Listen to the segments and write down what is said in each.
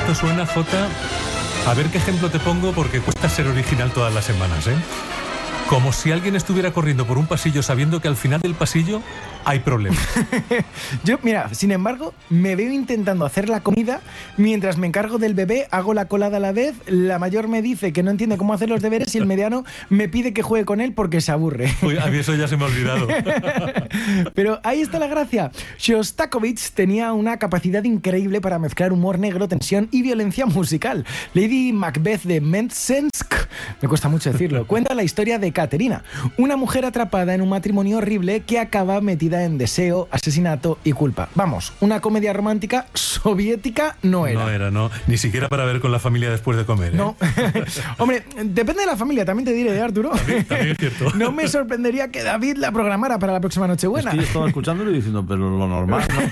esto suena, Jota, a ver qué ejemplo te pongo, porque cuesta ser original todas las semanas, ¿eh? Como si alguien estuviera corriendo por un pasillo sabiendo que al final del pasillo hay problemas. Yo, mira, sin embargo, me veo intentando hacer la comida mientras me encargo del bebé, hago la colada a la vez, la mayor me dice que no entiende cómo hacer los deberes y el mediano me pide que juegue con él porque se aburre. Uy, a mí eso ya se me ha olvidado. Pero ahí está la gracia. Shostakovich tenía una capacidad increíble para mezclar humor negro, tensión y violencia musical. Lady Macbeth de Mtsensk, me cuesta mucho decirlo, cuenta la historia de Caterina, una mujer atrapada en un matrimonio horrible que acaba metida en deseo, asesinato y culpa. Vamos, una comedia romántica soviética no era. No era, no. Ni siquiera para ver con la familia después de comer, ¿eh? No. Hombre, depende de la familia, también te diré, Arturo. También es cierto. No me sorprendería que David la programara para la próxima Nochebuena. Es que yo estaba escuchándolo y diciendo, pero lo normal, ¿no?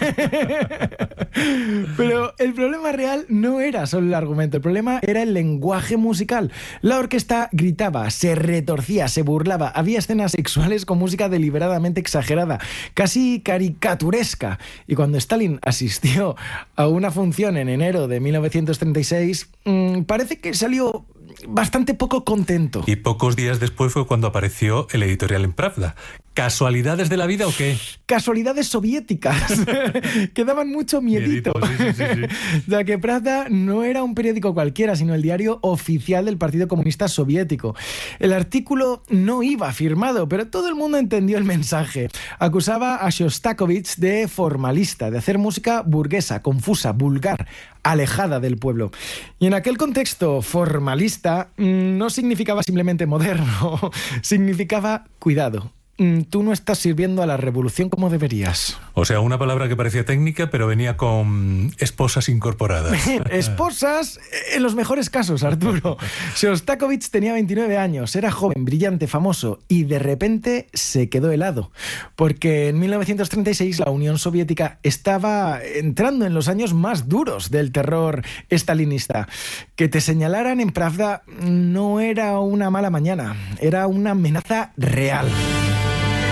Pero el problema real no era solo el argumento, el problema era el lenguaje musical. La orquesta gritaba, se retorcía, se burlaba, había escenas sexuales con música deliberadamente exagerada, casi caricaturesca. Y cuando Stalin asistió a una función en enero de 1936, parece que salió bastante poco contento. Y pocos días después fue cuando apareció el editorial en Pravda. ¿Casualidades de la vida o qué? Casualidades soviéticas que daban mucho miedito. Sí. Ya que Pravda no era un periódico cualquiera, sino el diario oficial del Partido Comunista Soviético. El artículo no iba firmado, pero todo el mundo entendió el mensaje. Acusaba a Shostakovich de formalista, de hacer música burguesa, confusa, vulgar, alejada del pueblo. Y en aquel contexto, formalista no significaba simplemente moderno, significaba cuidado. Tú no estás sirviendo a la revolución como deberías. O sea, una palabra que parecía técnica, pero venía con esposas incorporadas. Esposas en los mejores casos, Arturo. Shostakovich tenía 29 años, era joven, brillante, famoso, y de repente se quedó helado. Porque en 1936 la Unión Soviética estaba entrando en los años más duros del terror estalinista. Que te señalaran en Pravda no era una mala mañana, era una amenaza real.